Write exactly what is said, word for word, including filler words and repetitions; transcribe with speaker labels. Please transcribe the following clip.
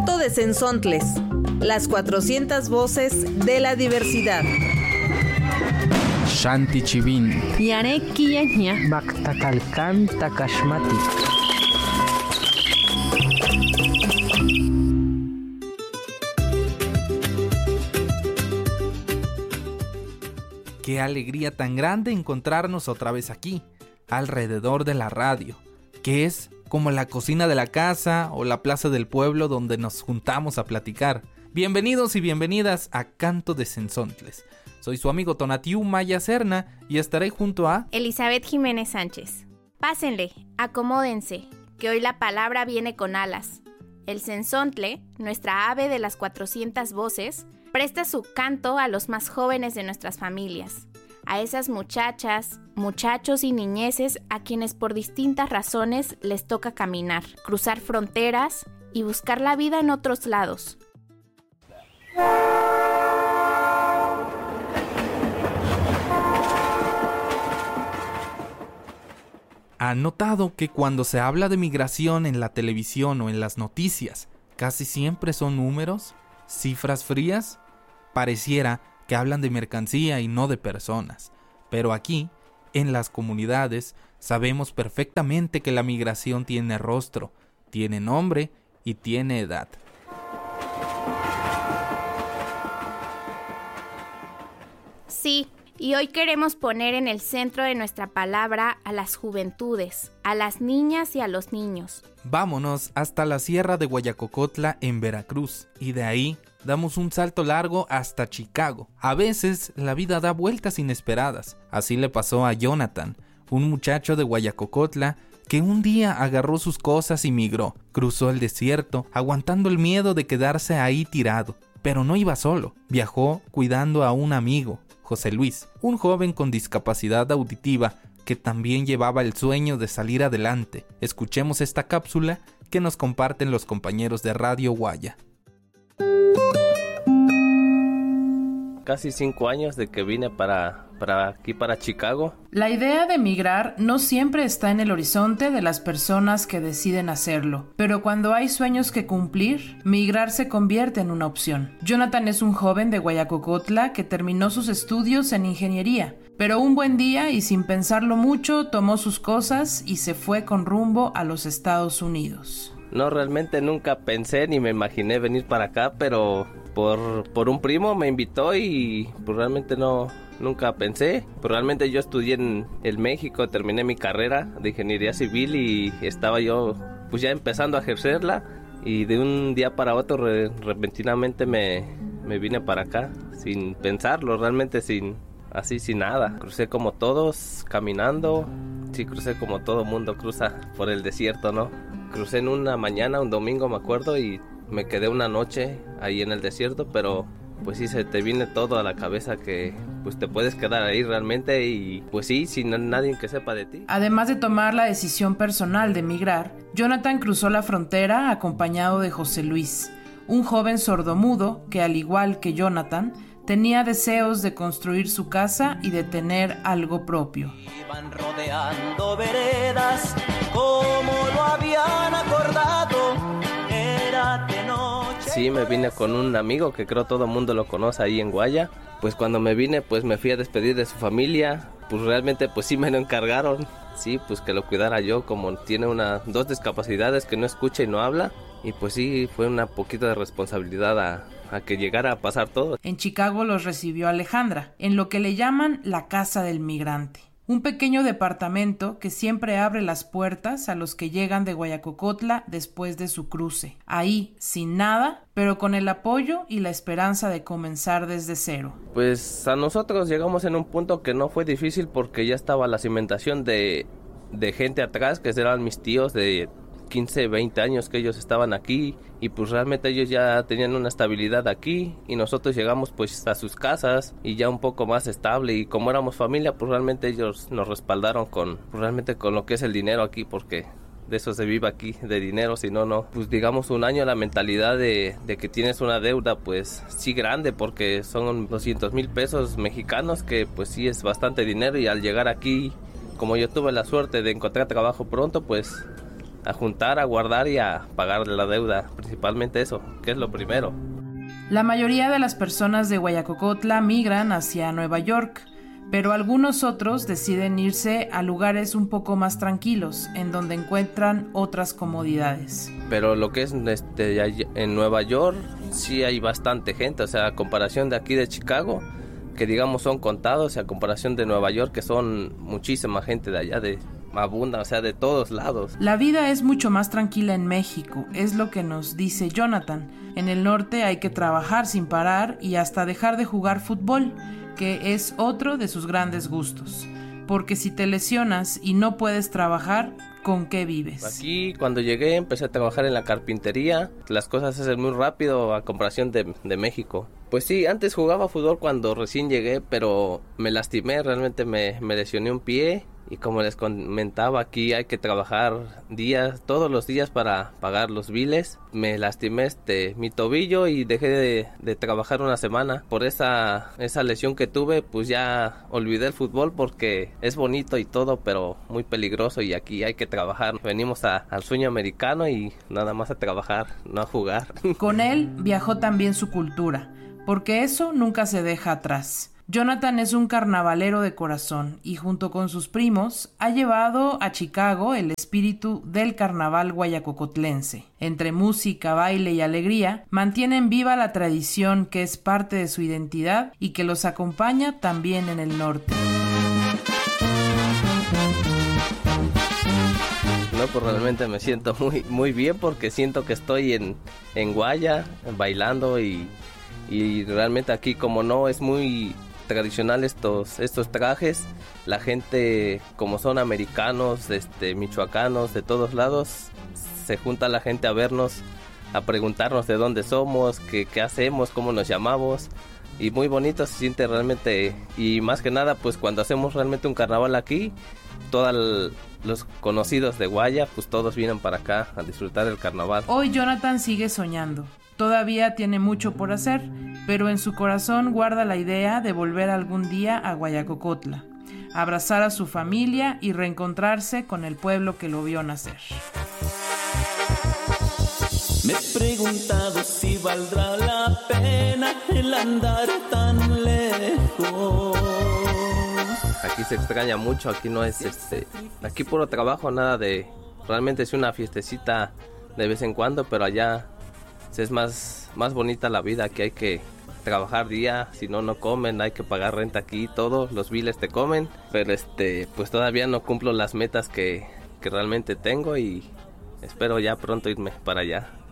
Speaker 1: Canto de Cenzontles, las cuatrocientas voces de la diversidad.
Speaker 2: Shanti Chivin.
Speaker 3: Yane Kiyaña.
Speaker 4: Maktakalkan Takashmati.
Speaker 2: Qué alegría tan grande encontrarnos otra vez aquí, alrededor de la radio, que es como la cocina de la casa o la plaza del pueblo donde nos juntamos a platicar. Bienvenidos y bienvenidas a Canto de Cenzontles. Soy su amigo Tonatiu Maya Serna y estaré junto a
Speaker 5: Elizabeth Jiménez Sánchez. Pásenle, acomódense, que hoy la palabra viene con alas. El cenzontle, nuestra ave de las cuatrocientas voces, presta su canto a los más jóvenes de nuestras familias, a esas muchachas, muchachos y niñeces a quienes por distintas razones les toca caminar, cruzar fronteras y buscar la vida en otros lados.
Speaker 2: ¿Han notado que cuando se habla de migración en la televisión o en las noticias, casi siempre son números, cifras frías? Pareciera que hablan de mercancía y no de personas, pero aquí, en las comunidades, sabemos perfectamente que la migración tiene rostro, tiene nombre y tiene edad.
Speaker 5: Sí, y hoy queremos poner en el centro de nuestra palabra a las juventudes, a las niñas y a los niños.
Speaker 2: Vámonos hasta la Sierra de Guayacocotla en Veracruz, y de ahí damos un salto largo hasta Chicago. A veces la vida da vueltas inesperadas. Así le pasó a Jonathan, un muchacho de Guayacocotla que un día agarró sus cosas y migró. Cruzó el desierto, aguantando el miedo de quedarse ahí tirado. Pero no iba solo, viajó cuidando a un amigo, José Luis, un joven con discapacidad auditiva que también llevaba el sueño de salir adelante. Escuchemos esta cápsula que nos comparten los compañeros de Radio Guaya.
Speaker 6: Casi cinco años de que vine para, para aquí, para Chicago.
Speaker 7: La idea de migrar no siempre está en el horizonte de las personas que deciden hacerlo, pero cuando hay sueños que cumplir, migrar se convierte en una opción. Jonathan es un joven de Guayacocotla que terminó sus estudios en ingeniería, pero un buen día y sin pensarlo mucho tomó sus cosas y se fue con rumbo a los Estados Unidos.
Speaker 6: No, realmente nunca pensé ni me imaginé venir para acá, pero por, por un primo me invitó y pues realmente no, nunca pensé. Pues realmente yo estudié en el México, terminé mi carrera de ingeniería civil y estaba yo pues ya empezando a ejercerla y de un día para otro re, repentinamente me, me vine para acá sin pensarlo, realmente sin así sin nada. Crucé como todos caminando, sí crucé como todo mundo cruza por el desierto, ¿no? Crucé en una mañana, un domingo me acuerdo, y me quedé una noche ahí en el desierto, pero pues sí se te viene todo a la cabeza que pues te puedes quedar ahí realmente y pues sí, sin nadie que sepa de ti.
Speaker 7: Además de tomar la decisión personal de migrar, Jonathan cruzó la frontera acompañado de José Luis, un joven sordomudo que al igual que Jonathan, tenía deseos de construir su casa y de tener algo propio.
Speaker 8: Iban rodeando veredas como lo habían acordado. Era de noche.
Speaker 6: Sí, me vine con un amigo que creo todo el mundo lo conoce ahí en Guaya. Pues cuando me vine, pues me fui a despedir de su familia. Pues realmente, pues sí me lo encargaron. Sí, pues que lo cuidara yo, como tiene una dos discapacidades que no escucha y no habla. Y pues sí, fue una poquita de responsabilidad a, a que llegara a pasar todo.
Speaker 7: En Chicago los recibió Alejandra, en lo que le llaman la Casa del Migrante. Un pequeño departamento que siempre abre las puertas a los que llegan de Guayacocotla después de su cruce. Ahí, sin nada, pero con el apoyo y la esperanza de comenzar desde cero.
Speaker 6: Pues a nosotros llegamos en un punto que no fue difícil porque ya estaba la cimentación de, de gente atrás, que eran mis tíos de quince, veinte años que ellos estaban aquí y pues realmente ellos ya tenían una estabilidad aquí y nosotros llegamos pues a sus casas y ya un poco más estable y como éramos familia pues realmente ellos nos respaldaron con pues, realmente con lo que es el dinero aquí porque de eso se vive aquí, de dinero, si no, no. Pues digamos un año la mentalidad de, de que tienes una deuda pues sí grande porque son doscientos mil pesos mexicanos que pues sí es bastante dinero y al llegar aquí como yo tuve la suerte de encontrar trabajo pronto pues a juntar, a guardar y a pagar la deuda, principalmente eso, que es lo primero.
Speaker 7: La mayoría de las personas de Guayacocotla migran hacia Nueva York, pero algunos otros deciden irse a lugares un poco más tranquilos, en donde encuentran otras comodidades.
Speaker 6: Pero lo que es este, en Nueva York sí hay bastante gente, o sea, a comparación de aquí de Chicago, que digamos son contados, y a comparación de Nueva York, que son muchísima gente de allá, de abunda, o sea, de todos lados.
Speaker 7: La vida es mucho más tranquila en México, es lo que nos dice Jonathan. En el norte hay que trabajar sin parar y hasta dejar de jugar fútbol, que es otro de sus grandes gustos. Porque si te lesionas y no puedes trabajar, ¿con qué vives?
Speaker 6: Aquí cuando llegué empecé a trabajar en la carpintería. Las cosas se hacen muy rápido a comparación de, de México. Pues sí, antes jugaba fútbol cuando recién llegué, pero me lastimé, realmente me, me lesioné un pie. Y como les comentaba, aquí hay que trabajar días, todos los días para pagar los biles. Me lastimé este, mi tobillo y dejé de, de trabajar una semana. Por esa, esa lesión que tuve, pues ya olvidé el fútbol porque es bonito y todo, pero muy peligroso y aquí hay que trabajar. Venimos a, al sueño americano y nada más a trabajar, no a jugar.
Speaker 7: Con él viajó también su cultura, porque eso nunca se deja atrás. Jonathan es un carnavalero de corazón y junto con sus primos ha llevado a Chicago el espíritu del carnaval guayacocotlense. Entre música, baile y alegría, mantienen viva la tradición que es parte de su identidad y que los acompaña también en el norte.
Speaker 6: No, pues realmente me siento muy, muy bien porque siento que estoy en, en Guaya, bailando y, y realmente aquí como no es muy tradicional estos estos trajes, la gente como son americanos, este michoacanos, de todos lados, se junta la gente a vernos, a preguntarnos de dónde somos, qué, qué hacemos, cómo nos llamamos y muy bonito se siente realmente y más que nada pues cuando hacemos realmente un carnaval aquí, todos los conocidos de Guaya pues todos vienen para acá a disfrutar del carnaval.
Speaker 7: Hoy Jonathan sigue soñando. Todavía tiene mucho por hacer, pero en su corazón guarda la idea de volver algún día a Guayacocotla, abrazar a su familia y reencontrarse con el pueblo que lo vio nacer.
Speaker 8: Me he preguntado si valdrá la pena el andar tan lejos.
Speaker 6: Aquí se extraña mucho, aquí no es este, aquí puro trabajo, nada de, realmente es una fiestecita de vez en cuando, pero allá es más, más bonita la vida, que hay que trabajar día, si no, no comen, hay que pagar renta aquí, todos los biles te comen, pero este, pues todavía no cumplo las metas que, que realmente tengo y espero ya pronto irme para allá.